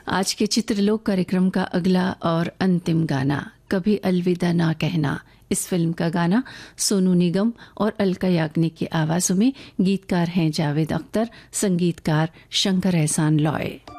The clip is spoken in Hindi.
आज के चित्रलोक कार्यक्रम का अगला और अंतिम गाना कभी अलविदा ना कहना। इस फिल्म का गाना सोनू निगम और अलका याग्निक की आवाजों में, गीतकार हैं जावेद अख्तर, संगीतकार शंकर एहसान लॉय।